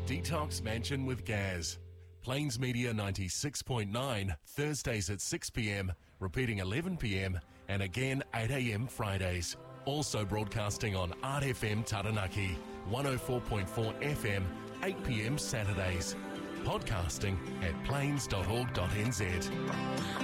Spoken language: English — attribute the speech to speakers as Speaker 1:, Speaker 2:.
Speaker 1: Detox Mansion with Gaz. Plains Media 96.9, Thursdays at 6 p.m, repeating 11 p.m, and again 8 a.m. Fridays. Also broadcasting on Art FM Taranaki, 104.4 FM, 8 p.m. Saturdays. Podcasting at plains.org.nz.